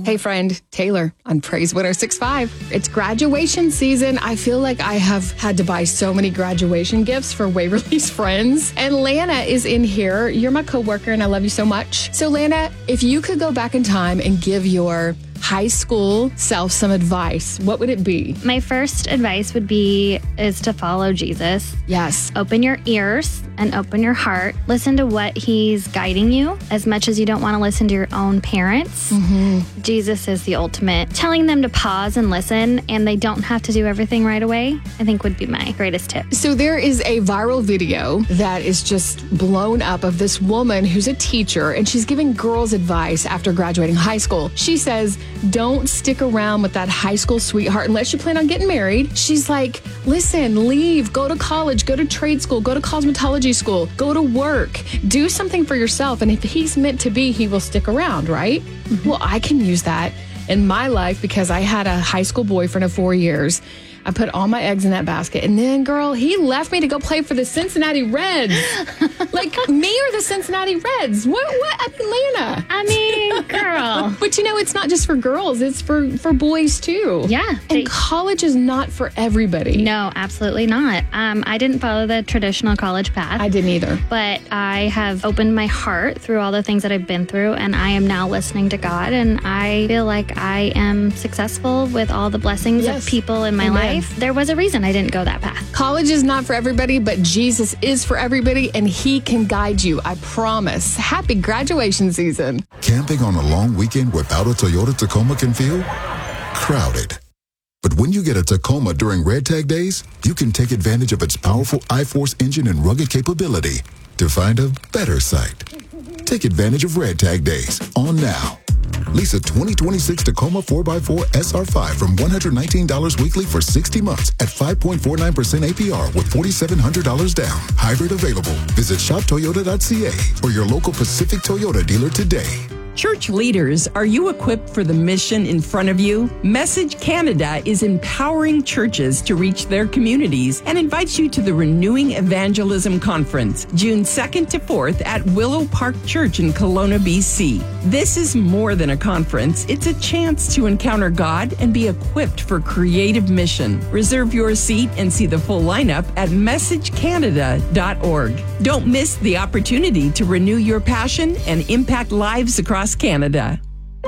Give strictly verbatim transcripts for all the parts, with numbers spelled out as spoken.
Hey friend, Taylor on Praise one oh six point five. It's graduation season. I feel like I have had to buy so many graduation gifts for Waverly's friends. And Lana is in here. You're my coworker and I love you so much. So Lana, if you could go back in time and give your high school self some advice, what would it be? My first advice would be is to follow Jesus. Yes. Open your ears and open your heart. Listen to what he's guiding you as much as you don't want to listen to your own parents. Mm-hmm. Jesus is the ultimate. Telling them to pause and listen, and they don't have to do everything right away, I think would be my greatest tip. So there is a viral video that is just blown up of this woman who's a teacher, and she's giving girls advice after graduating high school. She says, don't stick around with that high school sweetheart unless you plan on getting married. She's like, listen, leave, go to college, go to trade school, go to cosmetology school, go to work, do something for yourself. And if he's meant to be, he will stick around, right? Mm-hmm. Well, I can use that in my life because I had a high school boyfriend of four years. I put all my eggs in that basket. And then, girl, he left me to go play for the Cincinnati Reds. Like, me or the Cincinnati Reds? What? What? Atlanta. I mean, girl. But, you know, it's not just for girls. It's for, for boys, too. Yeah. And they, college is not for everybody. No, absolutely not. Um, I didn't follow the traditional college path. I didn't either. But I have opened my heart through all the things that I've been through, and I am now listening to God, and I feel like I am successful with all the blessings Yes. of people in my Amen. life. There was a reason I didn't go that path. College is not for everybody, but Jesus is for everybody, and he can guide you. I promise. Happy graduation season. Camping on a long weekend without a Toyota Tacoma can feel crowded. But when you get a Tacoma during Red Tag Days, you can take advantage of its powerful iForce engine and rugged capability to find a better site. Take advantage of Red Tag Days on now. Lease a twenty twenty-six Tacoma four by four S R five from one hundred nineteen dollars weekly for sixty months at five point four nine percent A P R with four thousand seven hundred dollars down. Hybrid available. Visit shop toyota dot c a or your local Pacific Toyota dealer today. Church leaders, are you equipped for the mission in front of you? Message Canada is empowering churches to reach their communities and invites you to the Renewing Evangelism Conference, June second to fourth at Willow Park Church in Kelowna, B C. This is more than a conference. It's a chance to encounter God and be equipped for creative mission. Reserve your seat and see the full lineup at message canada dot org. Don't miss the opportunity to renew your passion and impact lives across Canada.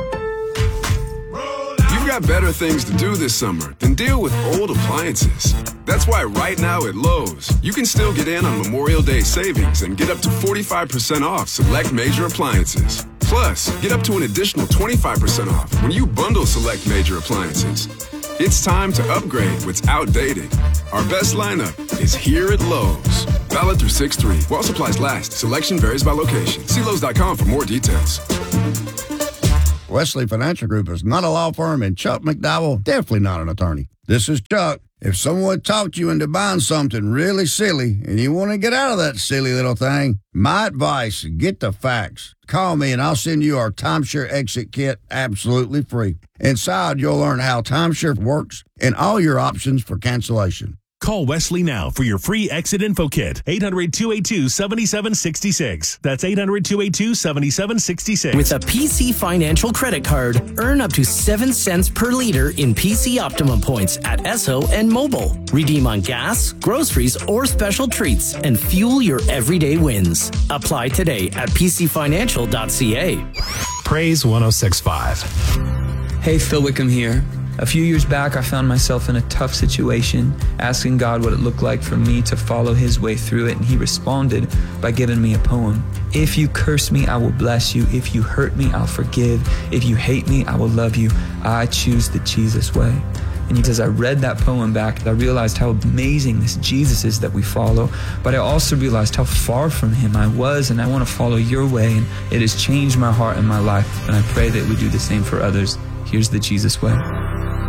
You've got better things to do this summer than deal with old appliances. That's why right now at Lowe's, you can still get in on Memorial Day savings and get up to forty-five percent off select major appliances. Plus, get up to an additional twenty-five percent off when you bundle select major appliances. It's time to upgrade what's outdated. Our best lineup is here at Lowe's. Valid through six three. While supplies last, selection varies by location. See Lowe's dot com for more details. Wesley Financial Group is not a law firm, and Chuck McDowell definitely not an attorney. This is Chuck. If someone talked you into buying something really silly and you want to get out of that silly little thing, my advice, get the facts. Call me and I'll send you our timeshare exit kit absolutely free. Inside, you'll learn how timeshare works and all your options for cancellation. Call Wesley now for your free exit info kit. eight hundred, two eight two, seven seven six six. That's eight hundred, two eight two, seven seven six six. With a P C Financial credit card, earn up to seven cents per liter in P C Optimum points at Esso and Mobile. Redeem on gas, groceries, or special treats and fuel your everyday wins. Apply today at p c financial dot c a. Praise one oh six point five. Hey, Phil Wickham here. A few years back, I found myself in a tough situation, asking God what it looked like for me to follow his way through it, and he responded by giving me a poem. If you curse me, I will bless you. If you hurt me, I'll forgive. If you hate me, I will love you. I choose the Jesus way. And as I read that poem back, I realized how amazing this Jesus is that we follow, but I also realized how far from him I was, and I want to follow your way, and it has changed my heart and my life, and I pray that we do the same for others. Here's the Jesus way.